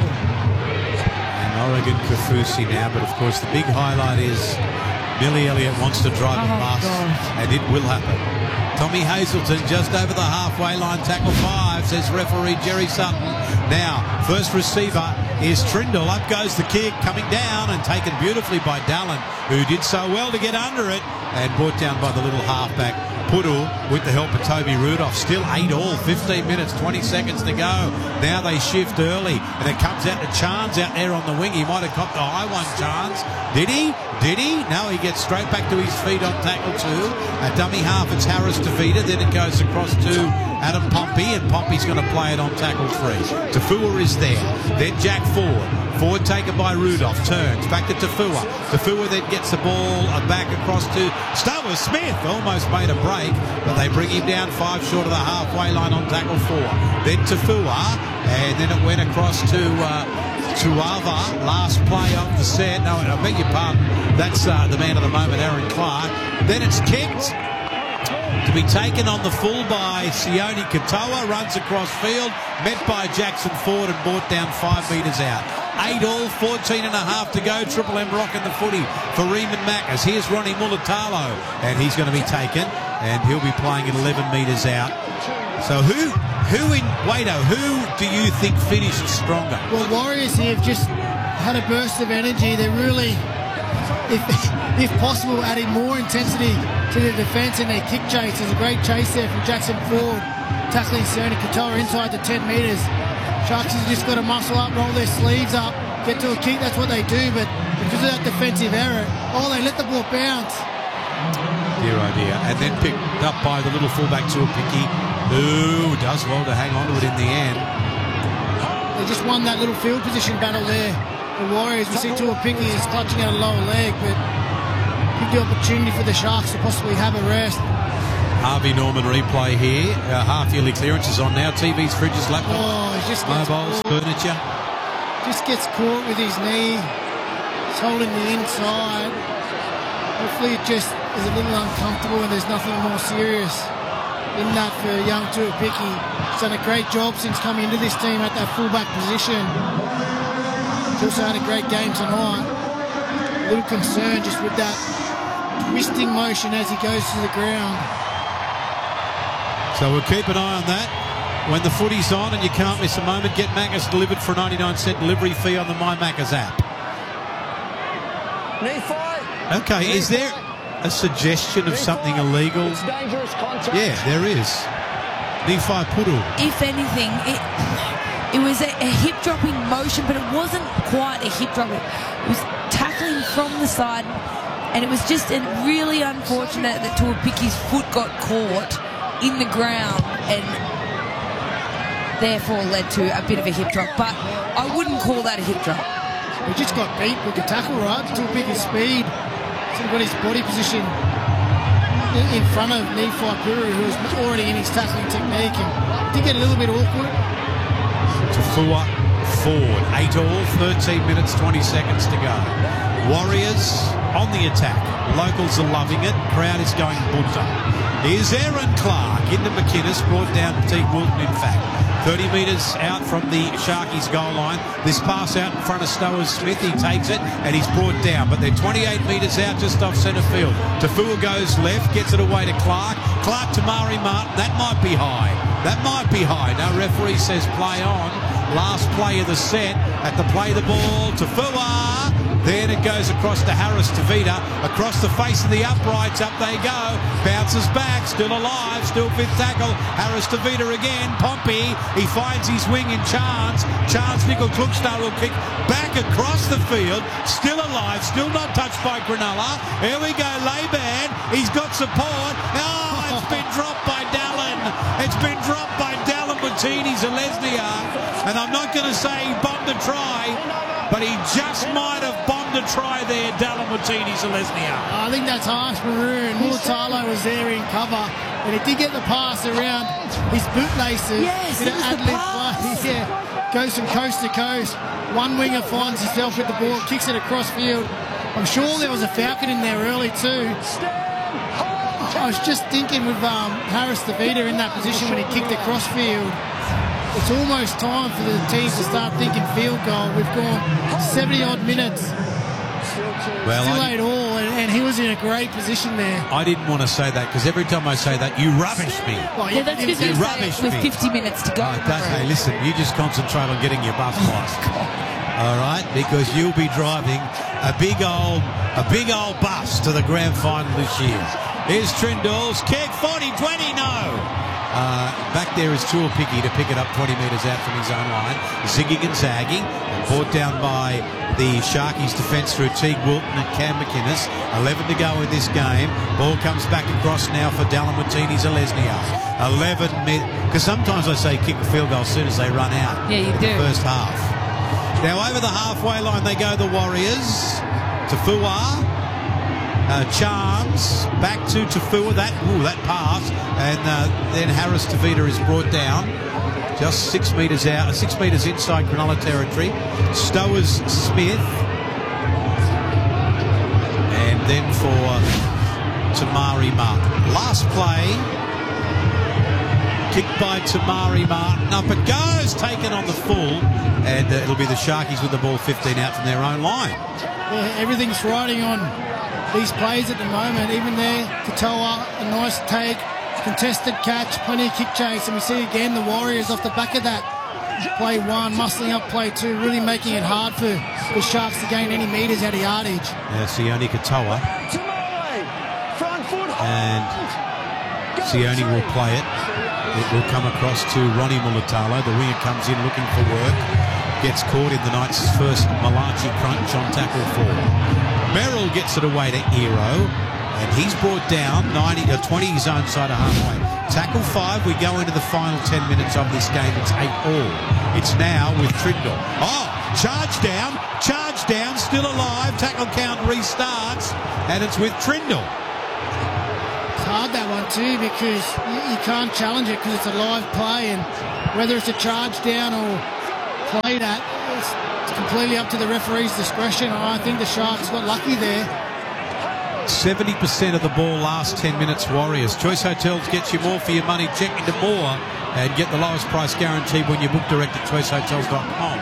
And Oregon Kaufusi now, but of course the big highlight is Millie Elliott wants to drive a bus, and it will happen. Tommy Hazelton just over the halfway line, tackle 5, says referee Jerry Sutton. Now, first receiver is Trindle. Up goes the kick, coming down and taken beautifully by Dallin, who did so well to get under it, and brought down by the little halfback Puddle with the help of Toby Rudolph. Still 8-all, 15 minutes, 20 seconds to go. Now they shift early, and it comes out to Chance out there on the wing. He might have copped a high one, Chance. Did he? Did he? No, he gets straight back to his feet on tackle 2. A dummy half, it's Harris Tavita. Then it goes across to Adam Pompey, and Pompey's going to play it on tackle 3. Tafua is there. Then Jack Ford. Ford taken by Rudolph, turns back to Tafua. Tafua then gets the ball back across to Stower Smith. Almost made a break, but they bring him down 5 short of the halfway line on tackle 4. Then Tafua, and then it went across to Tuava, last play of the set. No, I beg your pardon. That's the man of the moment, Aaron Clark. Then it's kicked to be taken on the full by Sione Katoa, runs across field, met by Jackson Ford and brought down 5 metres out. 8-all, 14 and a half to go. Triple M rocking the footy for Reeman Mackers. Here's Ronnie Mulatalo, and he's going to be taken, and he'll be playing at 11 metres out. So who do you think finished stronger?
Well, Warriors here have just had a burst of energy. They're really, if possible, adding more intensity to their defence in their kick chase. There's a great chase there from Jackson Ford, tackling Sione Katoa inside the 10 metres. Sharks have just got to muscle up, roll their sleeves up, get to a kick. That's what they do. But because of that defensive error, they let the ball bounce.
Dear oh dear. And then picked up by the little fullback Tuapiki, who does well to hang on to it in the end.
They just won that little field position battle there. The Warriors, we see Tuapiki is clutching at a lower leg, but give the opportunity for the Sharks to possibly have a rest.
Harvey Norman replay here. Half-yearly clearance is on now. TVs, fridges, laptops,
he just gets
mobiles, furniture.
Just gets caught with his knee. He's holding the inside. Hopefully it just is a little uncomfortable and there's nothing more serious in that for young Tuapiki. He's done a great job since coming into this team at that fullback position. He's also had a great game tonight. A little concerned just with that twisting motion as he goes to the ground.
So we'll keep an eye on that. When the footy's on and you can't miss a moment, get Macca's delivered for a 99-cent delivery fee on the My Macca's app. Okay, is there a suggestion of something illegal?
It's dangerous contact.
Yeah, there is. Nephi Puru.
If anything, it was a hip-dropping motion, but it wasn't quite a hip-dropping. It was tackling from the side, and it was just really unfortunate that Tuapiki's foot got caught in the ground and therefore led to a bit of a hip drop. But I wouldn't call that a hip drop.
He just got beat with the tackle, right? Tuapiki's speed. He's got his body position in front of Nephi Puru, who was already in his tackling technique, and did get a little bit awkward.
Tafua Ford, 8 all, 13 minutes, 20 seconds to go. Warriors on the attack. Locals are loving it. Crowd is going bunter. Here's Aaron Clark into McInnes, brought down to Teague Wilton, in fact. 30 metres out from the Sharkies goal line. This pass out in front of Stowers Smith. He takes it and he's brought down. But they're 28 metres out just off centre field. Tafua goes left, gets it away to Clark. Clark to Mari Martin. That might be high. That might be high. No, referee says play on. Last play of the set. At the play the ball. Tafua. Then it goes across to Harris Tavita, across the face of the uprights, up they go, bounces back, still alive, still fifth tackle, Harris Tavita again, Pompey, he finds his wing in Chance Nickel Klukstad will kick back across the field, still alive, still not touched by Cronulla, here we go, Laban, he's got support, it's been dropped by Dallin, Martini-Zeleznia, and I'm not going to say he bombed a try, but he just might have bombed a try there, Dallin Martini-Zeleznia.
I think that's harsh, Maroon. Mulatalo was there in cover, and he did get the pass around his bootlaces.
Yes, it was the pass.
Yeah, goes from coast to coast. One winger finds himself with the ball, kicks it across field. I'm sure there was a Falcon in there early too. I was just thinking with Harris Tavita in that position when he kicked across field. It's almost time for the teams to start thinking field goal. We've gone 70-odd minutes.
Well,
still 8 all, and he was in a great position there.
I didn't want to say that because every time I say that, you rubbish me.
Well, that's because you rubbish me. With 50 minutes to go.
Hey, listen, you just concentrate on getting your bus passed. All right, because you'll be driving a big old bus to the grand final this year. Here's Trindall's kick, 40-20, no. Back there is Tuapiki to pick it up 20 metres out from his own line. Zigging and zagging, brought down by the Sharkies defence through Teague Wilton and Cam McInnes. 11 to go in this game. Ball comes back across now for Dallin Martini-Zeleznia. 11 minutes, because sometimes I say kick a field goal as soon as they run out.
Yeah, you do.
First half. Now over the halfway line they go, the Warriors. Tafua. Charms back to Tafua, that pass, and then Harris Tavita is brought down just 6 metres out, 6 metres inside Cronulla territory. Stowers Smith, and then for Tamari Martin. Last play, kicked by Tamari Martin, up it goes, taken on the full, and it'll be the Sharkies with the ball 15 out from their own line.
Yeah, everything's riding on these plays at the moment. Even there, Katoa, a nice take, contested catch, plenty of kick chase, and we see again the Warriors off the back of that play one, muscling up play two, really making it hard for the Sharks to gain any metres out of yardage.
Yeah, Sione Katoa. And Sione will play it. It will come across to Ronnie Mulatalo. The winger comes in looking for work. Gets caught in the Knights' first Malachi crunch on tackle 4. Merrill gets it away to Ero, and he's brought down 20 his own side of halfway. Tackle 5, we go into the final 10 minutes of this game. It's 8-all. It's now with Trindle. Oh, charge down, still alive. Tackle count restarts, and it's with Trindle.
It's hard, that one too, because you can't challenge it because it's a live play, and whether it's a charge down or played at, it's completely up to the referee's discretion. I think the Sharks got lucky there.
70% of the ball last 10 minutes, Warriors. Choice Hotels gets you more for your money. Check into more and get the lowest price guaranteed when you book direct at choicehotels.com.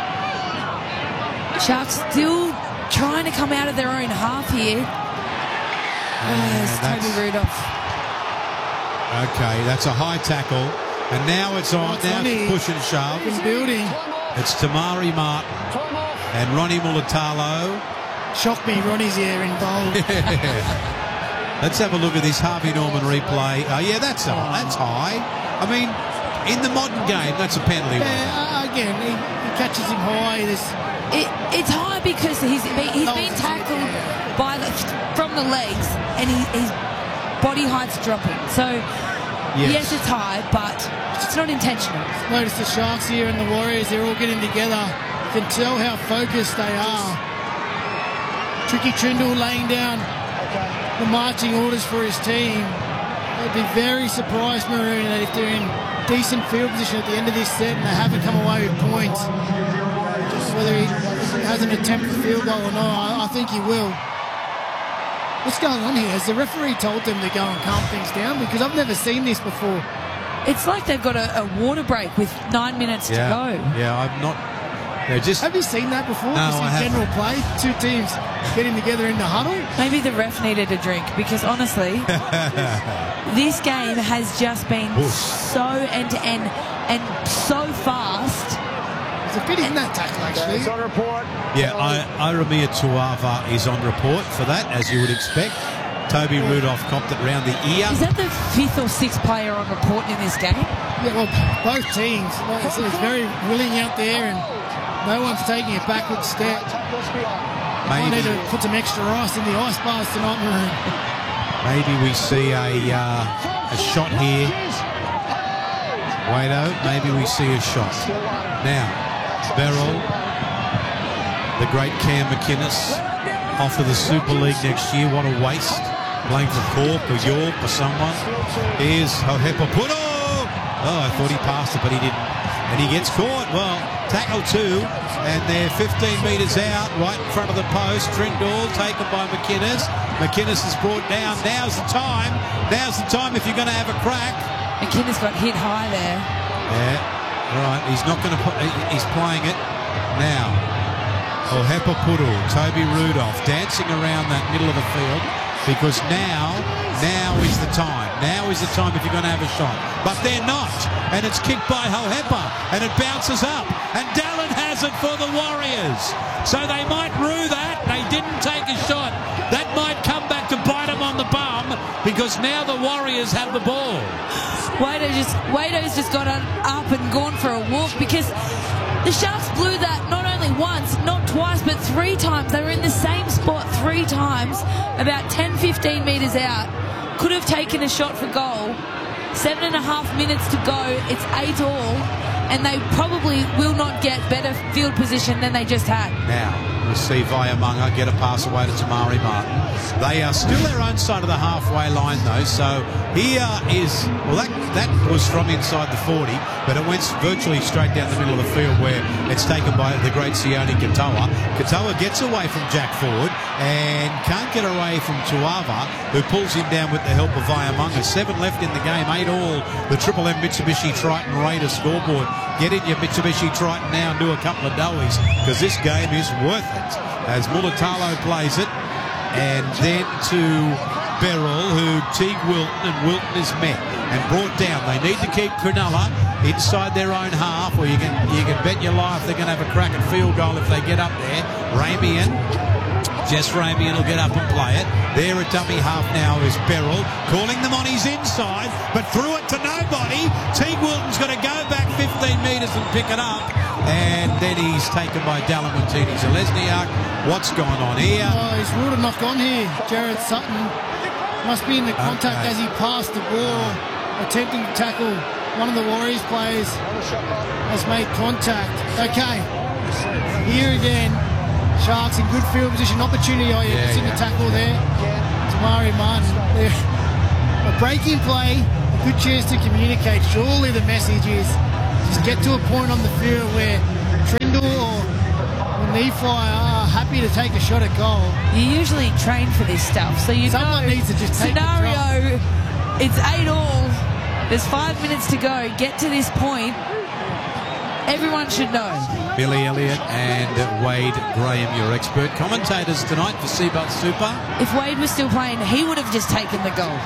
Sharks still trying to come out of their own half here. It's Toby Rudolph.
Okay, that's a high tackle. And now it's on. Now it's push and shove.
In building.
It's Tamari Martin and Ronnie Mulatalo.
Shocked me, Ronnie's here involved.
Let's have a look at this Harvey Norman replay. Yeah, that's high. I mean, in the modern game, that's a penalty.
Again, he catches him high.
It's high because he's been tackled from the legs, and his body height's dropping. So yes, it's high, but it's not intentional.
Notice the Sharks here and the Warriors, they're all getting together. You can tell how focused they are. Tricky Trindle laying down the marching orders for his team. They'd be very surprised, Maroon, that if they're in decent field position at the end of this set and they haven't come away with points. Just whether he has an attempted field goal or not, I think he will. What's going on here? Has the referee told them to go and calm things down? Because I've never seen this before.
It's like they've got a water break with 9 minutes to go.
Yeah, I've not.
Have you seen that before?
No,
just in general play, two teams getting together in the huddle.
Maybe the ref needed a drink, because honestly, this game has just been so end-to-end and so fast.
It's a pity in that tackle, actually.
It's on report.
Yeah, Iramia Tuava is on report for that, as you would expect. Toby Rudolph copped it round the ear.
Is that the 5th or 6th player on report in this game?
Yeah, well, both teams. It's very willing out there, and no one's taking a backward step. Might need to put some extra ice in the ice bars tonight, Maroon.
Maybe we see a shot here. Wado, maybe we see a shot. Now, Beryl, the great Cam McInnes, off to the Super League next year. What a waste. Playing for Cork or York or someone. Here's Hohepa Puto. Oh, I thought he passed it, but he didn't. And he gets caught. Well, tackle 2, and they're 15 metres out, right in front of the post. Trindle taken by McInnes. McInnes is brought down. Now's the time. Now's the time if you're going to have a crack.
McInnes got hit high there.
Yeah, all right. He's not going to put. He's playing it now. Hohepa Puto, Toby Rudolph dancing around that middle of the field, because now is the time. Now is the time if you're going to have a shot. But they're not. And it's kicked by Hohepa, and it bounces up. And Dallin has it for the Warriors. So they might rue that. They didn't take a shot. That might come back to bite them on the bum, because now the Warriors have the ball.
Wado's just got up and gone for a walk, because the Sharks blew that not only once, not twice, but 3 times. They were in the same spot 3 times, about 10-15 metres out. Could have taken a shot for goal. 7.5 minutes to go. It's 8-all, and they probably will not get better field position than they just had.
Now, we see Vaiamunga get a pass away to Tamari Martin. They are still their own side of the halfway line, though, so here is... Well, that was from inside the 40, but it went virtually straight down the middle of the field, where it's taken by the great Sione Katoa. Katoa gets away from Jack Ford and can't get away from Tuava, who pulls him down with the help of Vaiamunga. 7 left in the game, 8-all. The Triple M Mitsubishi Triton Raiders scoreboard. Get in your Mitsubishi Triton now and do a couple of doughies, because this game is worth it. As Mulatalo plays it, and then to Beryl, who Teague Wilton, and Wilton is met and brought down. They need to keep Cronulla inside their own half, or you can bet your life they're going to have a crack at field goal if they get up there. Ramian Jess Ramian will get up and play it. There at dummy half now is Beryl, calling them on his inside, but threw it to nobody. Teague Wilton's got to go back 15 metres and pick it up, and then he's taken by Dalamontini Zalesniak. What's going on here?
Oh, he's ruled a knock on here. Jared Sutton must be in the contact as he passed the ball, attempting to tackle one of the Warriors players. Has made contact. Okay, here again. Sharks in good field position. Opportunity, in the tackle there. Tamari Martin. A breaking play, a good chance to communicate. Surely the message is just get to a point on the field where Trindle or Nephi are happy to take a shot at goal.
You usually train for this stuff, so you
Someone needs to just take
scenario. It's 8-all. There's 5 minutes to go. Get to this point. Everyone should know.
Billy Elliott and Wade Graham, your expert commentators tonight for Seabelt Super.
If Wade was still playing, he would have just taken the goal.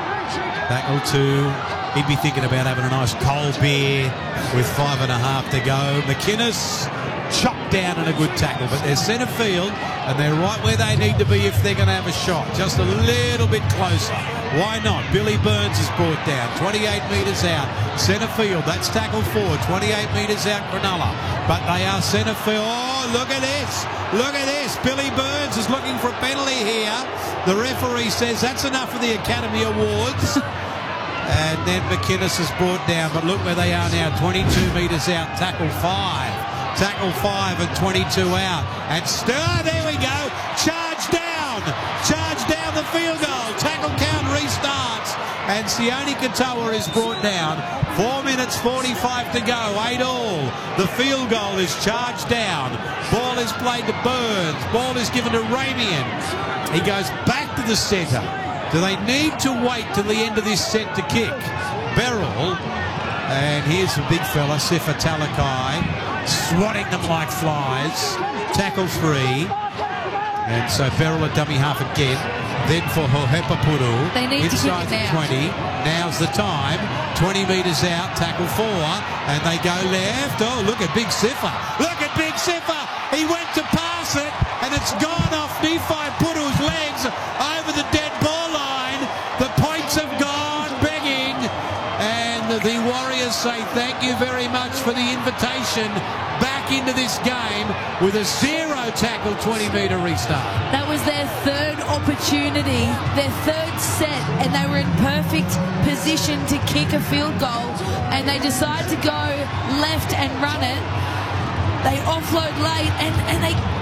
Tackle 2. He'd be thinking about having a nice cold beer with 5.5 to go. McInnes chopped down in a good tackle, but they're centre field and they're right where they need to be if they're going to have a shot. Just a little bit closer. Why not? Billy Burns is brought down, 28 metres out. Centre field, that's tackle 4, 28 metres out Cronulla. But they are centre field. Oh, look at this. Look at this. Billy Burns is looking for a penalty here. The referee says that's enough for the Academy Awards. And then McInnes is brought down. But look where they are now, 22 metres out, tackle 5. Tackle 5 and 22 out. And there we go. Charge down. Charge down the field goal. Tackle count restarts. And Sione Katoa is brought down. 4 minutes 45 to go. 8-all. The field goal is charged down. Ball is played to Burns. Ball is given to Ramian. He goes back to the centre. Do they need to wait till the end of this set to kick? Beryl. And here's the big fella, Sifa Talakai. Swatting them like flies. Tackle 3. And so Beryl at dummy half again. Then for Hohepapuru.
They need
inside
to kick it
the 20. Now's the time. 20 metres out. Tackle 4. And they go left. Oh, look at Big Sifa. Look at Big Sifa. He went to pass it. And it's gone off Nephi Puru's legs over the dead ball line. The points have gone begging. And the Warriors say thank you very much for the invitation back into this game with a 0 tackle 20-metre restart.
That was their third opportunity, their third set, and they were in perfect position to kick a field goal, and they decide to go left and run it. They offload late, and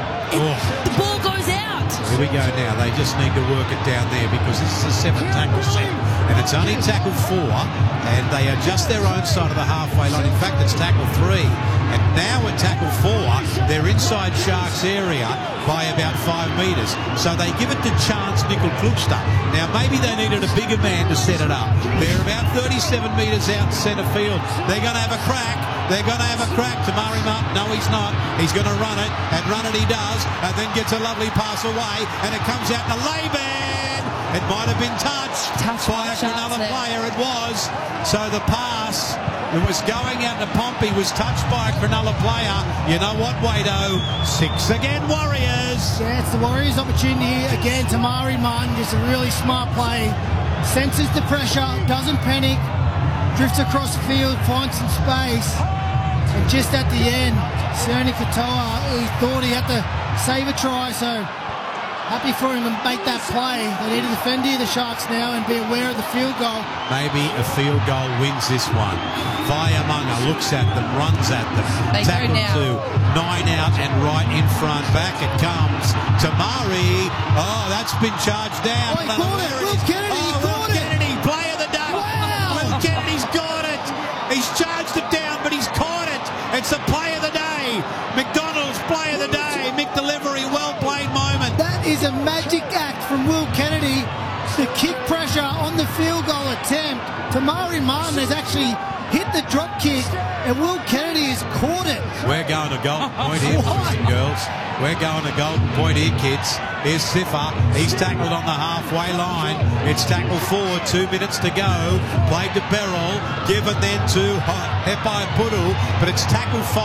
the ball goes out.
Here we go now. They just need to work it down there because this is a 7 tackle set. And it's only tackle 4, and they are just their own side of the halfway line. In fact, it's tackle 3. And now at tackle 4, they're inside Sharks area by about 5 metres. So they give it to Chance Nickel-Klugster. Now, maybe they needed a bigger man to set it up. They're about 37 metres out centre field. They're going to have a crack. They're going to have a crack. Tamari Martin, no, he's not. He's going to run it, and run it he does, and then gets a lovely pass away, and it comes out to Laban. It might have been touched by another player. It was. So the pass that was going out to Pompey was touched by a Cronulla player. You know what, Wado? 6 again, Warriors.
Yeah, it's the Warriors' opportunity again. Tamari Martin gets a really smart play. Senses the pressure, doesn't panic, drifts across the field, finds some space. And just at the end, Sione Katoa, he thought he had to save a try, so happy for him to make that play. They need to defend here, the Sharks now, and be aware of the field goal.
Maybe a field goal wins this one. Vaiamunga looks at them, runs at them.
They
tackle
go
2, 9 out and right in front. Back it comes. Tamari. Oh, that's been charged down.
Oh, he caught it. Will Kennedy, he caught it.
Kennedy, play of the day.
Wow.
Will Kennedy's got it. He's charged it down, but he's caught it. It's the play of the day. McDonald's play of the day. Mick Delivery, well played moment.
That is a magic act from Will Kennedy. The kick pressure on the field goal attempt. Tamari Martin has actually hit the drop kick, and Will Kennedy has caught it.
We're going to Golden Point here, boys and girls. We're going to Golden Point here, kids. Here's Sifa. He's tackled on the halfway line. It's tackle 4, 2 minutes to go. Played to Beryl, given then to Hepai Puru, but it's tackle 5.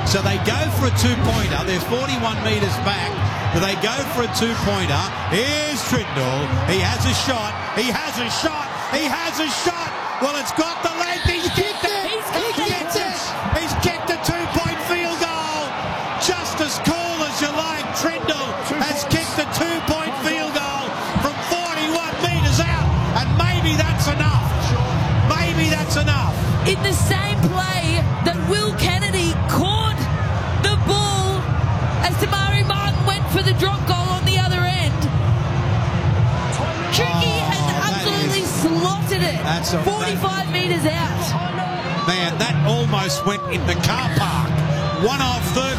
So they go for a two-pointer. They're 41 metres back. But they go for a two-pointer. Here's Trindle. He has a shot. He has a shot. He has a shot. Well, it's got the length. He's kicked it. He's kicked it. He's kicked a two-point field goal. Just as cool as you like. Trindle has kicked a two-point field goal from 41 metres out. And maybe that's enough. Maybe that's enough.
In the same play that Will Kennedy caught the ball as Tamari Martin went for the drop goal on the other end. Tricky has absolutely slotted it. 45 metres out.
Man, that almost went in the car park. One off third